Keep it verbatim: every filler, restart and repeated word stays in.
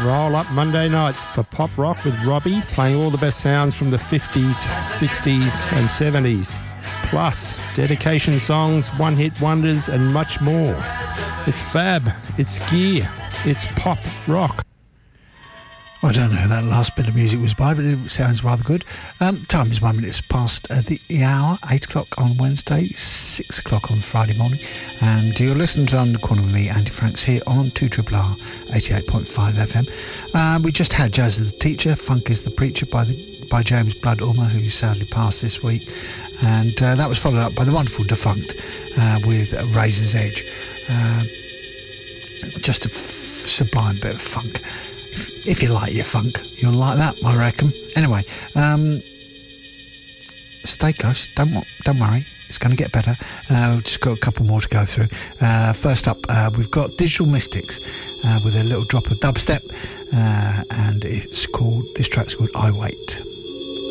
Roll Up Monday nights, a pop rock with Robbie, playing all the best sounds from the fifties, sixties and seventies. Plus, dedication songs, one-hit wonders and much more. It's fab, it's gear, it's pop rock. I don't know who that last bit of music was by, but it sounds rather good. Um, time is one minute past uh, the hour, eight o'clock on Wednesday, six o'clock on Friday morning. And you're listening to On the Corner with me, Andy Franks, here on two R R R eighty-eight point five F M. Um, we just had Jazz is the Teacher, Funk is the Preacher by the by James Blood Ulmer, who sadly passed this week. And uh, that was followed up by the wonderful Defunct uh, with Razor's Edge. Uh, just a f- sublime bit of funk. If, if you like your funk, you'll like that, I reckon. Anyway, um, stay close. Don't don't worry. It's going to get better. Uh, we've just got a couple more to go through. Uh, first up, uh, we've got Digital Mystics uh, with a little drop of dubstep, uh, and it's called. This track's called "I Wait."